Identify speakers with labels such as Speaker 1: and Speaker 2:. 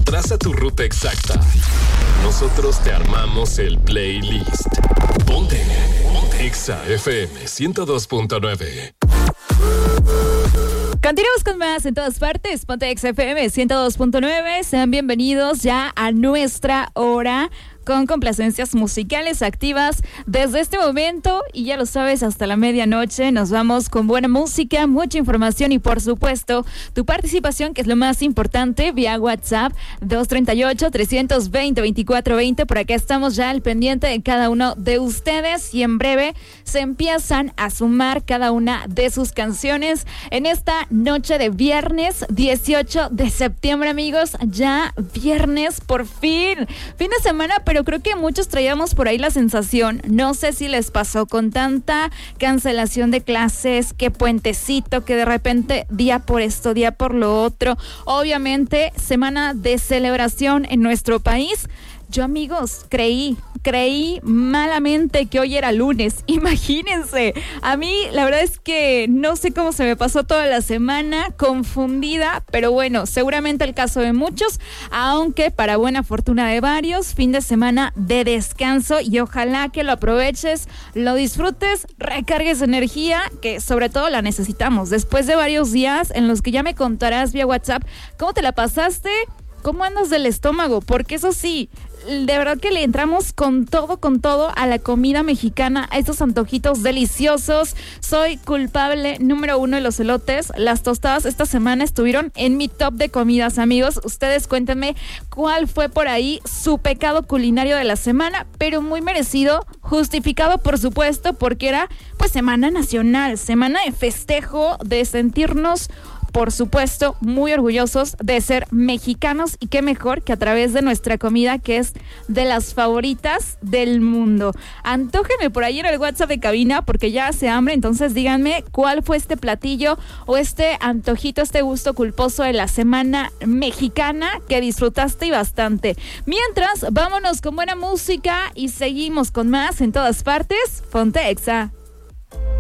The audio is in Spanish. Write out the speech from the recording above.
Speaker 1: Traza tu ruta exacta. Nosotros te armamos el playlist. Ponte Exa FM 102.9.
Speaker 2: Continuamos con más en todas partes. Ponte Exa FM 102.9. Sean bienvenidos ya a nuestra hora con complacencias musicales activas desde este momento, y ya lo sabes, hasta la medianoche nos vamos con buena música, mucha información y por supuesto tu participación, que es lo más importante, vía WhatsApp 238-320-2420. Por acá estamos ya al pendiente de cada uno de ustedes y en breve se empiezan a sumar cada una de sus canciones en esta noche de viernes 18 de septiembre, amigos. Ya viernes, por fin de semana, pero creo que muchos traíamos por ahí la sensación, no sé si les pasó con tanta cancelación de clases, que puentecito, que de repente día por esto, día por lo otro, obviamente semana de celebración en nuestro país. Yo, amigos, creí malamente que hoy era lunes. Imagínense, a mí la verdad es que no sé cómo se me pasó toda la semana, confundida, pero bueno, seguramente el caso de muchos, aunque para buena fortuna de varios, fin de semana de descanso, y ojalá que lo aproveches, lo disfrutes, recargues energía, que sobre todo la necesitamos después de varios días en los que ya me contarás vía WhatsApp cómo te la pasaste, cómo andas del estómago, porque eso sí, de verdad que le entramos con todo a la comida mexicana, a estos antojitos deliciosos. Soy culpable número 1 de los elotes. Las tostadas esta semana estuvieron en mi top de comidas, amigos. Ustedes cuéntenme cuál fue por ahí su pecado culinario de la semana, pero muy merecido, justificado por supuesto, porque era pues semana nacional, semana de festejo, de sentirnos por supuesto, muy orgullosos de ser mexicanos, y qué mejor que a través de nuestra comida, que es de las favoritas del mundo. Antójenme por ahí en el WhatsApp de cabina, porque ya hace hambre, entonces díganme cuál fue este platillo o este antojito, este gusto culposo de la semana mexicana que disfrutaste y bastante. Mientras, vámonos con buena música y seguimos con más en todas partes. Ponte Exa.